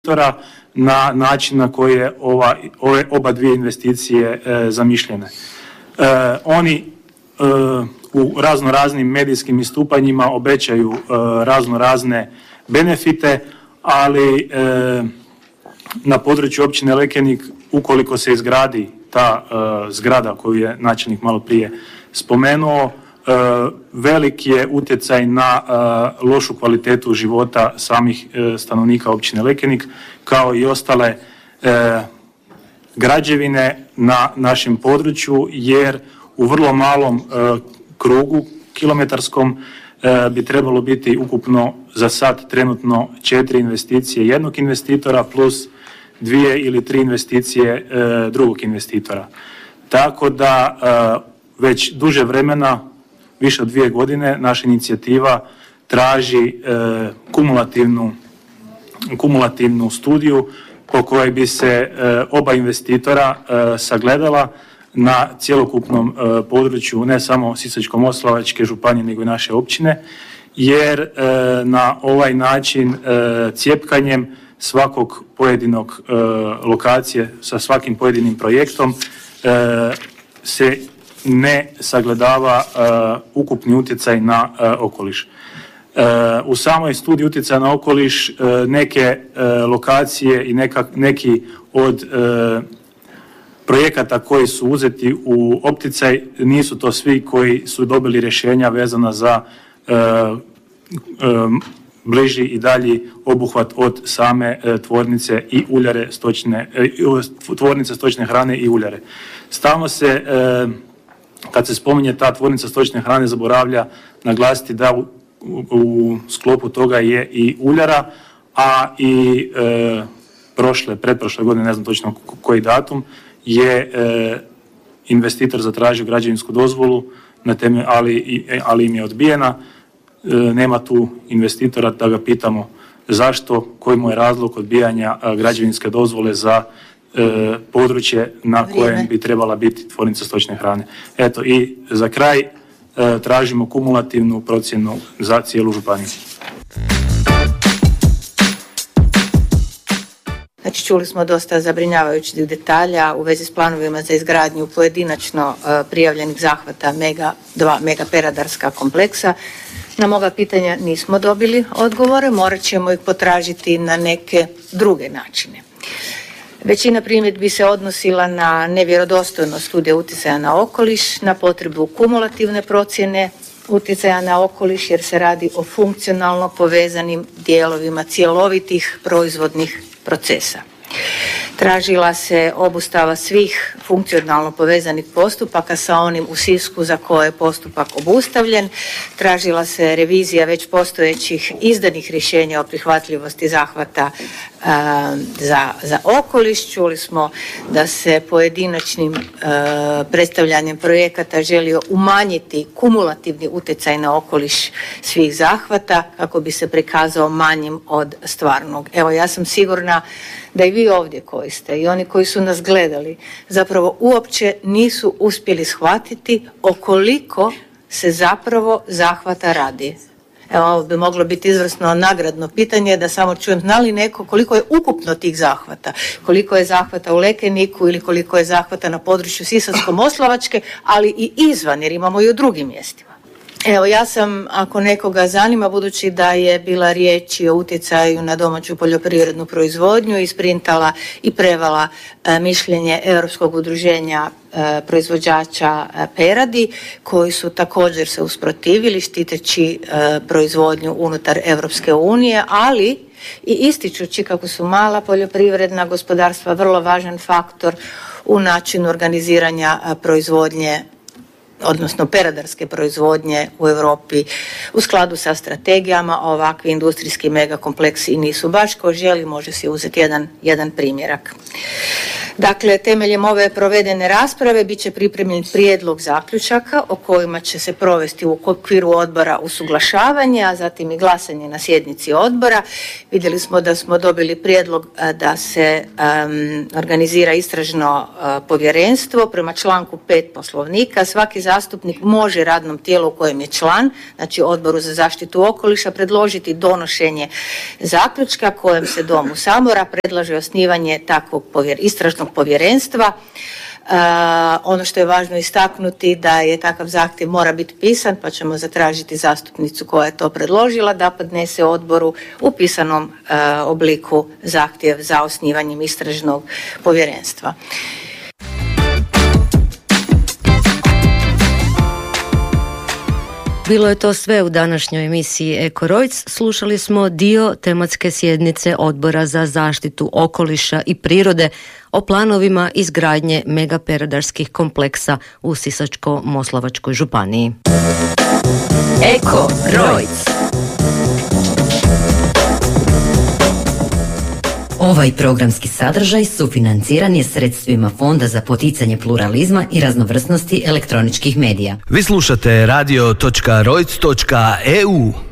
na način na koji je ove oba dvije investicije zamišljene. Oni u raznoraznim medijskim istupanjima obećaju raznorazne benefite, ali na području općine Lekenik, ukoliko se izgradi ta zgrada koju je načelnik malo prije spomenuo, velik je utjecaj na lošu kvalitetu života samih stanovnika općine Lekenik, kao i ostale građevine na našem području, jer u vrlo malom krugu kilometarskom bi trebalo biti ukupno za sad trenutno 4 investicije jednog investitora plus 2 ili 3 investicije drugog investitora. Tako da već duže vremena, više od 2 godine, naša inicijativa traži kumulativnu studiju po kojoj bi se oba investitora sagledala na cjelokupnom području ne samo Sisačko-moslavačke županije nego i naše općine, jer na ovaj način cjepkanjem svakog pojedinog lokacije sa svakim pojedinim projektom se ne sagledava ukupni utjecaj na okoliš. U samoj studiji utjecaja na okoliš neke lokacije i neki od projekata koji su uzeti u opticaj nisu to svi koji su dobili rješenja vezana za bliži i dalji obuhvat od same tvornice i uljare tvornice stočne hrane i uljare. Stalno se, kad se spominje ta tvornica stočne hrane, zaboravlja naglasiti da u sklopu toga je i uljara, a i pretprošle godine, ne znam točno koji datum, je investitor zatražio građevinsku dozvolu, ali im je odbijena. Nema tu investitora da ga pitamo zašto, koji mu je razlog odbijanja građevinske dozvole za područje na kojem bi trebala biti tvornica stočne hrane. Eto, i za kraj tražimo kumulativnu procjenu za cijelu županiju. Znači, čuli smo dosta zabrinjavajućih detalja u vezi s planovima za izgradnju pojedinačno prijavljenih zahvata dva megaperadarska kompleksa. Na moga pitanja nismo dobili odgovore, morat ćemo ih potražiti na neke druge načine. Većina primjedbi se odnosila na nevjerodostojnost studija utjecaja na okoliš, na potrebu kumulativne procjene utjecaja na okoliš, jer se radi o funkcionalno povezanim dijelovima cjelovitih proizvodnih procesa. Tražila se obustava svih funkcionalno povezanih postupaka sa onim u Sisku za koje je postupak obustavljen. Tražila se revizija već postojećih izdanih rješenja o prihvatljivosti zahvata za okoliš. Čuli smo da se pojedinačnim predstavljanjem projekata želio umanjiti kumulativni utjecaj na okoliš svih zahvata kako bi se prikazao manjim od stvarnog. Evo, ja sam sigurna da i vi ovdje koji ste i oni koji su nas gledali zapravo uopće nisu uspjeli shvatiti o koliko se zapravo zahvata radi. Evo, ovo bi moglo biti izvrsno nagradno pitanje da samo čujem, zna li neko koliko je ukupno tih zahvata, koliko je zahvata u Lekeniku ili koliko je zahvata na području Sisačko-moslavačke, ali i izvan, jer imamo i u drugim mjestima. Evo, ja sam, ako nekoga zanima, budući da je bila riječ o utjecaju na domaću poljoprivrednu proizvodnju, isprintala i prevela mišljenje Europskog udruženja proizvođača peradi, koji su također se usprotivili štiteći proizvodnju unutar Europske unije, ali i ističući kako su mala poljoprivredna gospodarstva vrlo važan faktor u načinu organiziranja proizvodnje, odnosno peradarske proizvodnje u Europi u skladu sa strategijama. Ovakvi industrijski megakompleksi nisu baš ko želi, može si uzeti jedan primjerak. Dakle, temeljem ove provedene rasprave bit će pripremljen prijedlog zaključaka o kojima će se provesti u okviru odbora usuglašavanje, a zatim i glasanje na sjednici odbora. Vidjeli smo da smo dobili prijedlog da se organizira istražno povjerenstvo. Prema članku 5 Poslovnika svaki zastupnik može radnom tijelu u kojem je član, znači Odboru za zaštitu okoliša, predložiti donošenje zaključka kojem se Domu Sabora predlaže osnivanje takvog istražnog povjerenstva. Ono što je važno istaknuti da je takav zahtjev mora biti pisan, pa ćemo zatražiti zastupnicu koja je to predložila da podnese odboru u pisanom obliku zahtjev za osnivanjem istražnog povjerenstva. Bilo je to sve u današnjoj emisiji Eko Rojc. Slušali smo dio tematske sjednice Odbora za zaštitu okoliša i prirode o planovima izgradnje megaperadarskih kompleksa u Sisačko-moslavačkoj županiji. Eko Rojc. Ovaj programski sadržaj sufinanciran je sredstvima Fonda za poticanje pluralizma i raznovrsnosti elektroničkih medija. Vi slušate radio.rojc.eu.